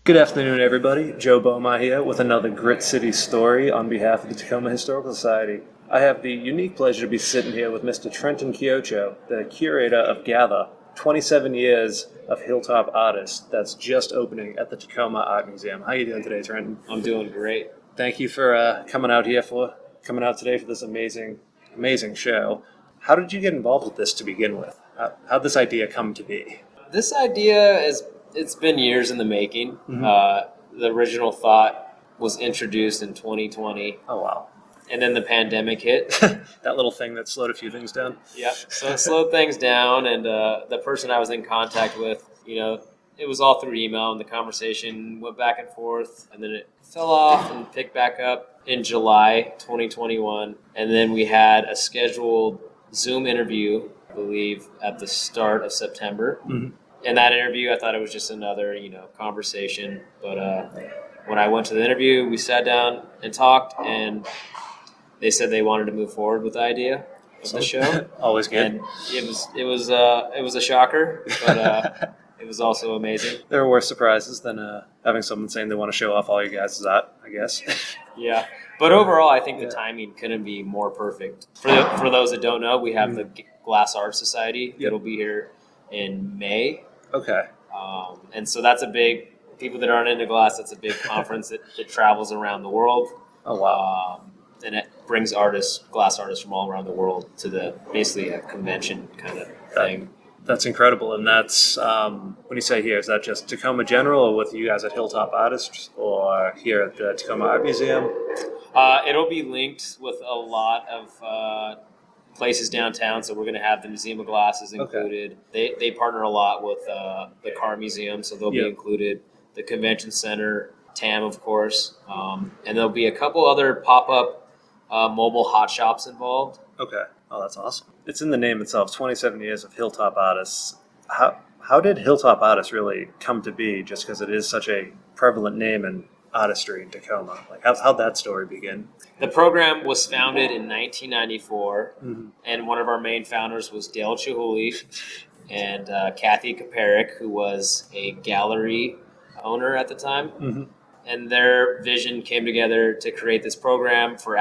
Good afternoon, everybody. Joe Boma here with another Grit City story on behalf of the Tacoma Historical Society. I have the unique pleasure to be sitting here with Mr. Trenton Kiocho, the curator of Gather, 27 years of Hilltop Artists that's just opening at the Tacoma Art Museum. How are you doing today, Trenton? I'm doing great. Thank you for coming out today for this amazing show. How did you get involved with this to begin with? How'd this idea come to be? This idea it's been years in the making. The original thought was introduced in 2020. Oh, wow. And then the pandemic hit. That little thing that slowed a few things down. Yep. So it slowed things down, and the person I was in contact with, it was all through email, and the conversation went back and forth, and then it fell off and picked back up in July 2021. And then we had a scheduled Zoom interview, I believe, at the start of September. Mm-hmm. In that interview, I thought it was just another, conversation. But when I went to the interview, we sat down and talked, and they said they wanted to move forward with the idea of the show. Always good. And it was a shocker, but it was also amazing. There are worse surprises than having someone saying they want to show off all you guys' art, I guess. Yeah, but overall, I think the timing couldn't be more perfect. For those that don't know, we have the Glass Art Society. Yep. It'll be here in May. Okay. And so that's a big, people that aren't into glass, that's a big conference that travels around the world. Oh, wow. And it brings glass artists from all around the world to basically a convention kind of thing. That's incredible. And that's, when you say here, is that just Tacoma General or with you guys at Hilltop Artists or here at the Tacoma Art Museum? It'll be linked with a lot of places downtown, so we're going to have the Museum of Glasses included. Okay. They partner a lot with the Car Museum, so they'll be included. The Convention Center, TAM, of course, and there'll be a couple other pop-up mobile hot shops involved. Okay. Oh, that's awesome. It's in the name itself, 27 years of Hilltop Artists. How did Hilltop Artists really come to be, just because it is such a prevalent name in artistry in Tacoma? Like, how'd that story begin? The program was founded in 1994, and one of our main founders was Dale Chihuly and Kathy Kaparik, who was a gallery owner at the time. And their vision came together to create this program for